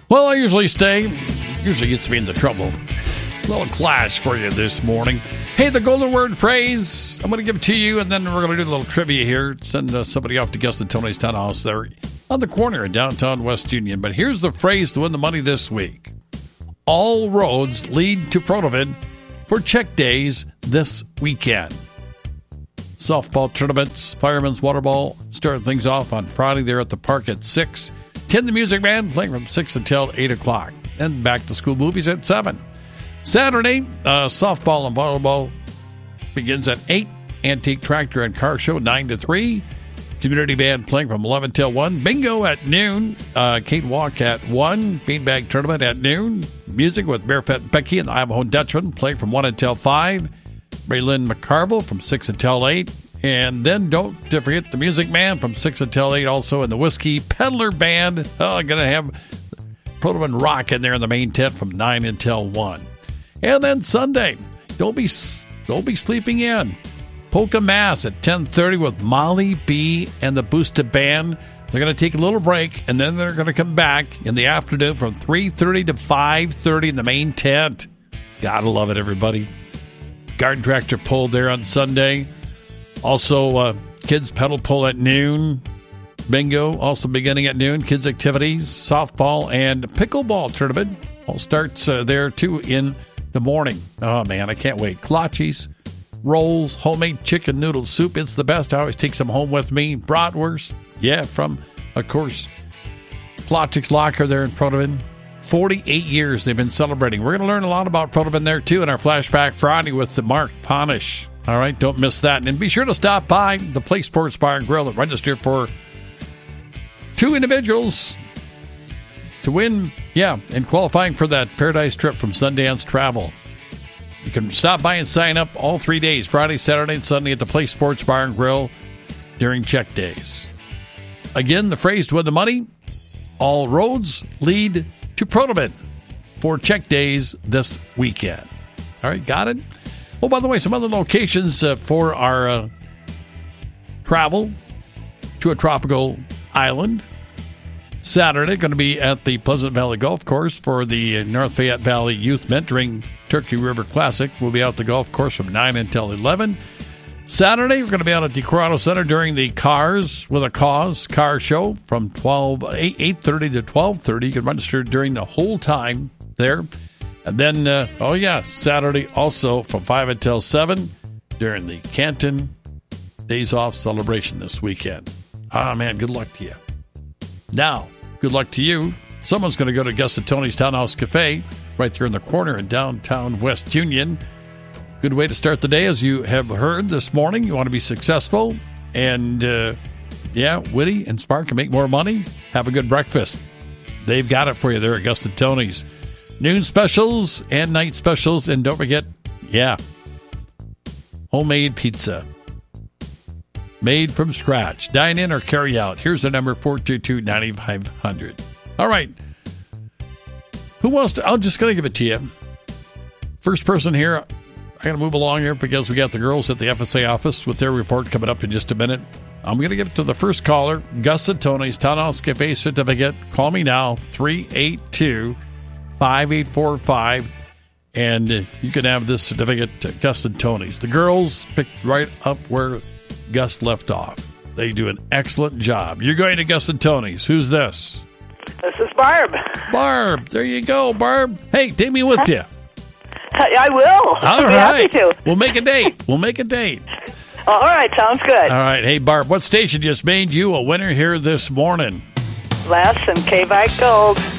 Well, I usually stay. Usually gets me into trouble. A little clash for you this morning. Hey, the golden word phrase, I'm going to give it to you, and then we're going to do a little trivia here. Send somebody off to Gus and Tony's Townhouse there on the corner in downtown West Union. But here's the phrase to win the money this week. All roads lead to Protovid for check days this weekend. Softball tournaments, Fireman's Water Ball, starting things off on Friday there at the park at 6. 10, the Music Man, playing from 6 until 8 o'clock. Then back to school movies at 7. Saturday, softball and volleyball begins at 8. Antique Tractor and Car Show, 9 to 3. Community Band playing from 11 till 1. Bingo at noon. Kate Walk at 1. Beanbag Tournament at noon. Music with Barefoot Becky and the Idaho Dutchman playing from 1 until 5. Braylon McCarville from 6 until 8. And then don't forget the Music Man from 6 until 8 also. And the Whiskey Peddler Band. Going to have Protoman Rock in there in the main tent from 9 until 1. And then Sunday, don't be sleeping in. Polka Mass at 10:30 with Molly B and the Boosted Band. They're going to take a little break, and then they're going to come back in the afternoon from 3:30 to 5:30 in the main tent. Gotta love it, everybody. Garden Tractor Pull there on Sunday. Also, Kids Pedal Pull at noon. Bingo also beginning at noon. Kids Activities, Softball, and Pickleball Tournament all starts there, too, in the morning. Oh, man, I can't wait. Kolaches, rolls, homemade chicken noodle soup. It's the best. I always take some home with me. Bratwurst, yeah, from, of course, Plotchik's Locker there in Protoman. 48 years they've been celebrating. We're going to learn a lot about Protoman there, too, in our Flashback Friday with the Mark Ponish. All right, don't miss that. And be sure to stop by the Place Sports Bar and Grill and register for 2 individuals to win, and qualifying for that Paradise trip from Sundance Travel. You can stop by and sign up all 3 days, Friday, Saturday, and Sunday at the Place Sports Bar and Grill during check days. Again, the phrase to win the money, all roads lead to Protoman for check days this weekend. All right, got it? Oh, by the way, some other locations for our travel to a tropical island. Saturday, going to be at the Pleasant Valley Golf Course for the North Fayette Valley Youth Mentoring Turkey River Classic. We'll be out at the golf course from 9 until 11. Saturday, we're going to be out at the Corrado Center during the Cars with a Cause car show from 8:30 to 12:30. You can register during the whole time there. And then, Saturday also from 5 until 7 during the Canton Days Off celebration this weekend. Ah, man, good luck to you. Now, good luck to you. Someone's going to go to Gus and Tony's Townhouse Cafe right there in the corner in downtown West Union. Good way to start the day, as you have heard this morning. You want to be successful and, witty and spark and make more money. Have a good breakfast. They've got it for you there at Gus and Tony's. Noon specials and night specials. And don't forget, homemade pizza. Made from scratch. Dine in or carry out. Here's the number, 422-9500. All right. Who wants to? I'm just going to give it to you. First person here. I got to move along here because we got the girls at the FSA office with their report coming up in just a minute. I'm going to give it to the first caller, Gus and Tony's Townhouse Cafe certificate. Call me now, 382-5845. And you can have this certificate to Gus and Tony's. The girls picked right up where Gus left off. They do an excellent job. You're going to Gus and Tony's. Who's this? This is Barb. Barb. There you go, Barb. Hey, take me with you. I will. All right. Happy to. We'll make a date. All right. Sounds good. All right. Hey, Barb, what station just made you a winner here this morning? Les and K-Bike Gold.